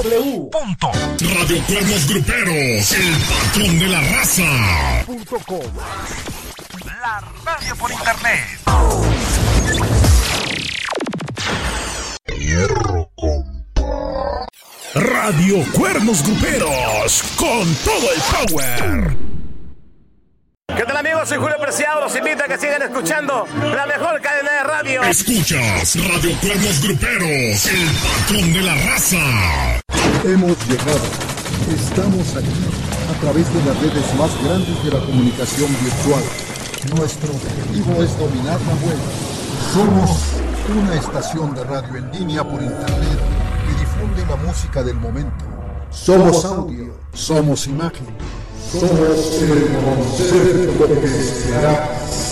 Radio Cuernos Gruperos, el patrón de la raza.com. La radio por internet. Hierro, compa. Radio Cuernos Gruperos, con todo el power. ¿Qué tal, amigos? Soy Julio Preciado. Los invito a que sigan escuchando la mejor cadena de radio. Escuchas Radio Cuernos Gruperos, el patrón de la raza. Hemos llegado. Estamos aquí a través de las redes más grandes de la comunicación virtual. Nuestro objetivo es dominar la web. Somos una estación de radio en línea por internet que difunde la música del momento. Somos audio, somos imagen, somos el concepto que será